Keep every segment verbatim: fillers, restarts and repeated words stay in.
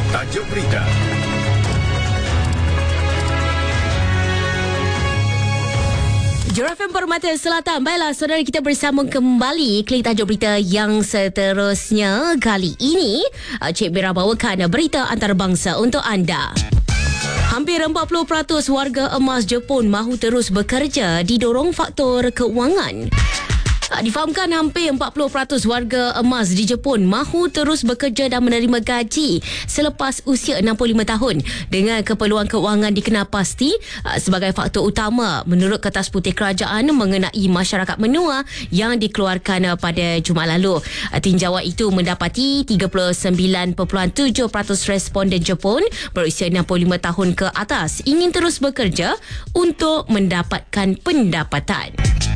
Tajuk berita. Jura F M Permata Selatan. Baiklah, saudara, kita bersambung kembali klik tajuk berita yang seterusnya. Kali ini, Cik Mira bawakan berita antarabangsa untuk anda. Hampir empat puluh peratus warga emas Jepun mahu terus bekerja didorong faktor keuangan. Difahamkan hampir empat puluh peratus warga emas di Jepun mahu terus bekerja dan menerima gaji selepas usia enam puluh lima tahun dengan keperluan keuangan dikenal pasti sebagai faktor utama menurut Kertas Putih Kerajaan mengenai masyarakat menua yang dikeluarkan pada Jumaat lalu. Tinjauan itu mendapati tiga puluh sembilan perpuluhan tujuh peratus responden Jepun berusia enam puluh lima tahun ke atas ingin terus bekerja untuk mendapatkan pendapatan.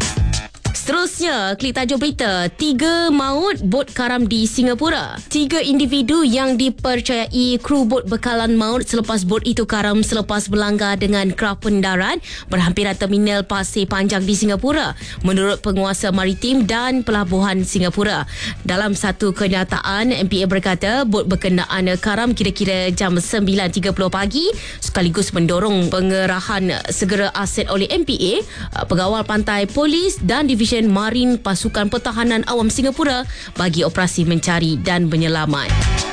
Seterusnya, klik tajuk berita. Tiga maut bot karam di Singapura. Tiga individu yang dipercayai kru bot bekalan maut selepas bot itu karam selepas berlanggar dengan kraf pendarat berhampiran terminal Pasir Panjang di Singapura, menurut penguasa maritim dan pelabuhan Singapura. Dalam satu kenyataan, M P A berkata bot berkenaan karam kira-kira jam sembilan tiga puluh pagi sekaligus mendorong pengerahan segera aset oleh M P A, pengawal pantai polis dan Division Marin Pasukan Pertahanan Awam Singapura bagi operasi mencari dan penyelamat.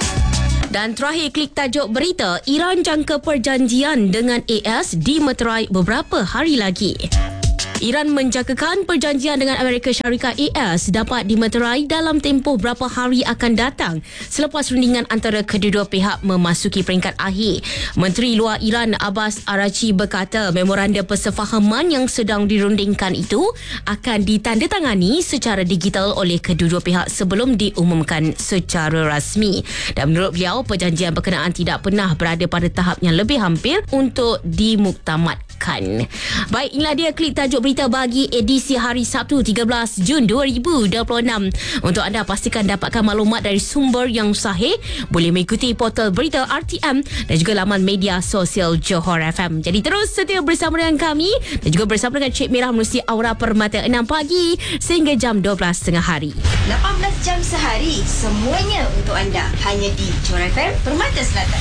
Dan terakhir, klik tajuk berita. Iran jangka perjanjian dengan A S dimeterai beberapa hari lagi. Iran menjangkakan perjanjian dengan Amerika Syarikat A S dapat dimeterai dalam tempoh berapa hari akan datang selepas rundingan antara kedua-dua pihak memasuki peringkat akhir. Menteri Luar Iran Abbas Araghchi berkata memorandum persefahaman yang sedang dirundingkan itu akan ditandatangani secara digital oleh kedua-dua pihak sebelum diumumkan secara rasmi. Dan menurut beliau, perjanjian berkenaan tidak pernah berada pada tahap yang lebih hampir untuk dimuktamadkan. Baik, inilah dia klik tajuk berita bagi edisi hari Sabtu tiga belas Jun dua ribu dua puluh enam. Untuk anda, pastikan dapatkan maklumat dari sumber yang sahih. Boleh mengikuti portal berita R T M dan juga laman media sosial Johor F M. Jadi terus setia bersama dengan kami dan juga bersama dengan Cik Mira menerusi Aura Permata enam pagi sehingga jam dua belas tengah hari. lapan belas jam sehari, semuanya untuk anda. Hanya di Johor F M Permata Selatan.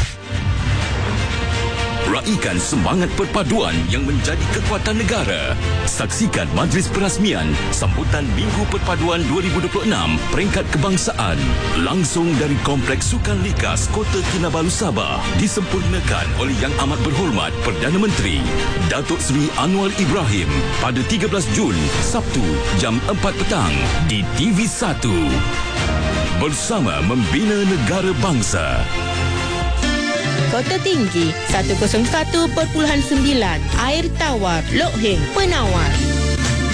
Raikan semangat perpaduan yang menjadi kekuatan negara. Saksikan majlis perasmian sambutan Minggu Perpaduan dua ribu dua puluh enam peringkat kebangsaan langsung dari Kompleks Sukan Likas Kota Kinabalu, Sabah, disempurnakan oleh Yang Amat Berhormat Perdana Menteri Datuk Seri Anwar Ibrahim pada tiga belas Jun, Sabtu, jam empat petang di T V satu. Bersama membina negara bangsa. Kota Tinggi seratus satu perpuluhan sembilan, Air Tawar, Lok Heng, Penawar.